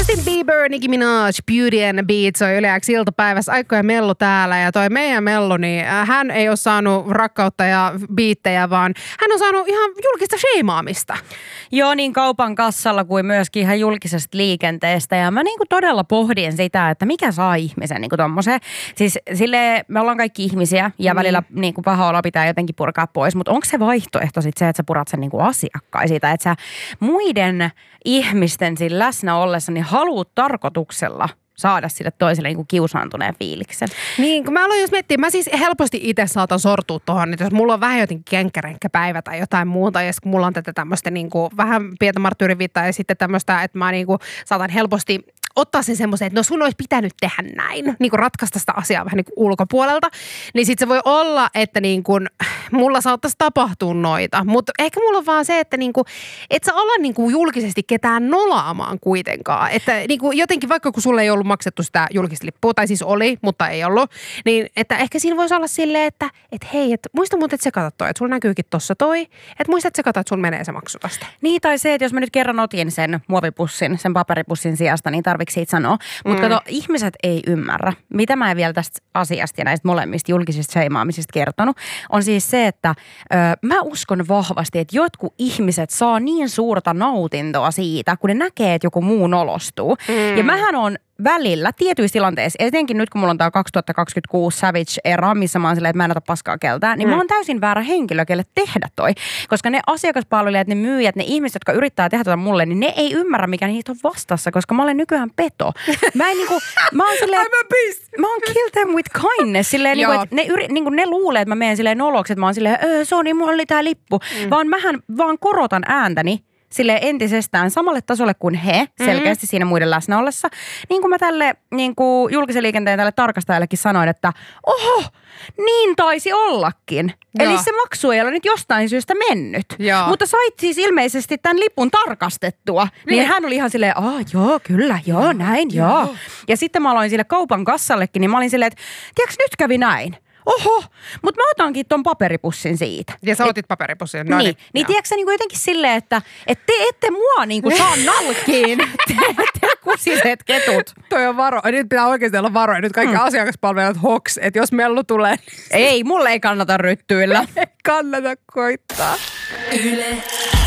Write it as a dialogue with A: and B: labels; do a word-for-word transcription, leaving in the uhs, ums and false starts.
A: Justin Bieber, Nicki Minaj, Beauty and the Beat soi Yle X iltapäivässä. Aikko ja Mellu täällä. Ja toi meidän Mellu, niin hän ei ole saanut rakkautta ja biittejä, vaan hän on saanut ihan julkista sheimaamista.
B: Joo, niin kaupan kassalla kuin myöskin ihan julkisesta liikenteestä. Ja mä niinku todella pohdin sitä, että mikä saa ihmisen niinku tommoseen. Siis silleen, me ollaan kaikki ihmisiä ja mm. välillä niinku paha olo pitää jotenkin purkaa pois. Mutta onko se vaihtoehto sit se, että sä purat sen niinku asiakkaan siitä, että sä muiden ihmisten siinä läsnä ollessa niin haluut tarkoituksella saada sille toiselle niin kuin kiusaantuneen fiiliksen.
A: Niin, kun mä aloin just miettiä, mä siis helposti itse saatan sortua tuohon, että jos mulla on vähän jotenkin kenkkärenkkä päivä tai jotain muuta, ja kun mulla on tätä tämmöistä niin kuin vähän pientä marttyyriviittaa ja sitten tämmöistä, että mä niin kuin saatan helposti ottaa sen semmoisen, että no sun olisi pitänyt tehdä näin, niin kuin ratkaista sitä asiaa vähän niin kuin ulkopuolelta, niin sitten se voi olla, että niin kuin mulla saattaisi tapahtua noita, mutta ehkä mulla on vaan se, että niin kuin, et sä ala niin kuin julkisesti ketään nolaamaan kuitenkaan, että niin kuin jotenkin vaikka kun sulle ei ollut maksettu sitä julkista lippua, tai siis oli, mutta ei ollut, niin että ehkä siinä voisi olla silleen, että et hei, et muista muuten, että sä katsot toi, että sulla näkyykin tossa toi, että muista, että sä katsot, että sun menee se maksu tästä.
B: Niin, tai se, että jos mä nyt kerran otin sen muovipussin, sen paperipussin sijasta, niin tarvitsi siitä sanoa. Mutta mm. kato, ihmiset ei ymmärrä. Mitä mä en vielä tästä asiasta ja näistä molemmista julkisista sheimaamisista kertonut, on siis se, että ö, mä uskon vahvasti, että jotkut ihmiset saa niin suurta nautintoa siitä, kun ne näkee, että joku muu nolostuu. Mm. Ja mähän on välillä tietyissä tilanteissa, etenkin nyt kun mulla on tää kaksituhattakaksikymmentäkuusi Savage-era, missä mä oon silleen, että mä en ota paskaa keltään, niin mm. mä oon täysin väärä henkilö, kelle tehdä toi. Koska ne asiakaspalvelijat, ne myyjät, ne ihmiset, jotka yrittää tehdä tota mulle, niin ne ei ymmärrä, mikä niitä on vastassa, koska mä olen nykyään peto. Mä en niinku, mä oon silleen, mä oon kill them with kindness, silleen niinku, että ne, yri, niinku, ne luulee, että mä menen silleen noloksi, että mä oon silleen, öö, Soni, mulla oli tää lippu. Mm. Vaan mähän vaan korotan ääntäni sille entisestään samalle tasolle kuin he, selkeästi mm-hmm. siinä muiden läsnä ollessa. Niin kuin mä tälle niin kuin julkisen liikenteen tälle tarkastajallekin sanoin, että oho, niin taisi ollakin. Joo. Eli se maksu ei ole nyt jostain syystä mennyt. Joo. Mutta sait siis ilmeisesti tämän lipun tarkastettua. Niin, niin hän oli ihan silleen, aah joo, kyllä, joo, näin, joo. joo. Ja sitten mä aloin sille kaupan kassallekin, niin mä olin silleen, että tiedätkö nyt kävi näin? Oho, mutta mä otankin ton paperipussin siitä.
A: Ja sä otit paperipussin. No
B: niin, niin, niin tiedätkö sä niinku jotenkin silleen, että et te ette mua niinku saa nalkiin, te, te kusiset ketut.
A: Toi on varo. Nyt pitää oikeasti olla varo. Nyt kaikki mm. asiakaspalvelijat hoks, että jos Mellu tulee.
B: Ei, mulle ei kannata ryttyillä.
A: Ei kannata koittaa.
C: Yle